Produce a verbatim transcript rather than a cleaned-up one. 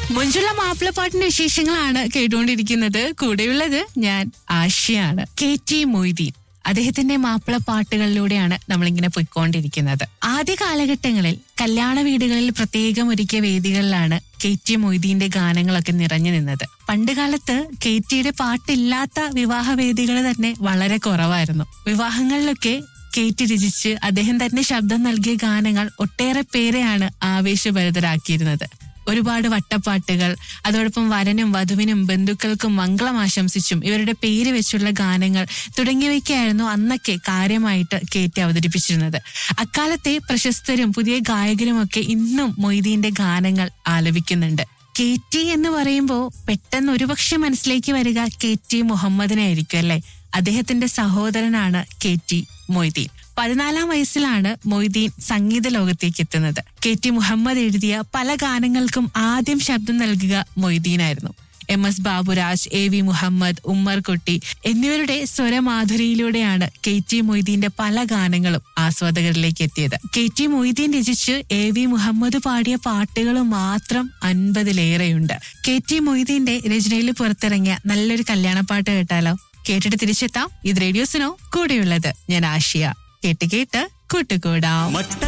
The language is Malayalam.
മുഞ്ചുള്ള മാപ്പിളപ്പാട്ടിന്റെ വിശേഷങ്ങളാണ് കേട്ടുകൊണ്ടിരിക്കുന്നത്. കൂടെയുള്ളത് ഞാൻ ആഷിയാണ്. കെ ടി മൊയ്തീൻ, അദ്ദേഹത്തിന്റെ മാപ്പിളപ്പാട്ടുകളിലൂടെയാണ് നമ്മളിങ്ങനെ പോയിക്കൊണ്ടിരിക്കുന്നത്. ആദ്യ കാലഘട്ടങ്ങളിൽ കല്യാണ വീടുകളിൽ പ്രത്യേകം ഒരുക്കിയ വേദികളിലാണ് കെ ടി മൊയ്തീന്റെ ഗാനങ്ങളൊക്കെ നിറഞ്ഞു നിന്നത്. പണ്ട് കാലത്ത് കെ ടിയുടെ പാട്ടില്ലാത്ത വിവാഹ വേദികൾ തന്നെ വളരെ കുറവായിരുന്നു. വിവാഹങ്ങളിലൊക്കെ കെ ടി രചിച്ച് അദ്ദേഹം തന്നെ ശബ്ദം നൽകിയ ഗാനങ്ങൾ ഒട്ടേറെ പേരെയാണ് ആവേശഭരിതരാക്കിയിരുന്നത്. ഒരുപാട് വട്ടപ്പാട്ടുകൾ, അതോടൊപ്പം വരനും വധുവിനും ബന്ധുക്കൾക്കും മംഗളം ആശംസിച്ചും ഇവരുടെ പേര് വെച്ചുള്ള ഗാനങ്ങൾ തുടങ്ങിയവയ്ക്കായിരുന്നു അന്നൊക്കെ കാര്യമായിട്ട് കെ ടി അവതരിപ്പിച്ചിരുന്നത്. അക്കാലത്തെ പ്രശസ്തരും പുതിയ ഗായകരുമൊക്കെ ഇന്നും മൊയ്തീന്റെ ഗാനങ്ങൾ ആലപിക്കുന്നുണ്ട്. കെ ടി എന്ന് പറയുമ്പോൾ പെട്ടെന്ന് ഒരുപക്ഷെ മനസ്സിലേക്ക് വരിക കെ ടി മുഹമ്മദിനെ ആയിരിക്കും അല്ലെ. അദ്ദേഹത്തിന്റെ സഹോദരനാണ് കെ ടി മൊയ്തീൻ. പതിനാലാം വയസ്സിലാണ് മൊയ്തീൻ സംഗീത ലോകത്തേക്ക് എത്തുന്നത്. കെ ടി മുഹമ്മദ് എഴുതിയ പല ഗാനങ്ങൾക്കും ആദ്യം ശബ്ദം നൽകുക മൊയ്തീനായിരുന്നു. M S Baburaj, A V Muhammad, Ummerkutty എന്നിവരുടെ സ്വരമാധുരിയിലൂടെയാണ് കെ ടി മൊയ്തീന്റെ പല ഗാനങ്ങളും ആസ്വാദകരിലേക്ക് എത്തിയത്. കെ ടി മൊയ്തീൻ രചിച്ച് എ വി മുഹമ്മദ് പാടിയ പാട്ടുകൾ മാത്രം അൻപതിലേറെയുണ്ട്. കെ ടി മൊയ്തീന്റെ രചനയിൽ പുറത്തിറങ്ങിയ നല്ലൊരു കല്യാണപ്പാട്ട് കേട്ടാലോ? കേട്ടിട്ട് തിരിച്ചെത്താം. ഇത് റേഡിയോസിനോ കൂടെയുള്ളത് ഞാൻ ആഷിയ. കേട്ട് കേട്ട് കൂട്ടുകൂടാം.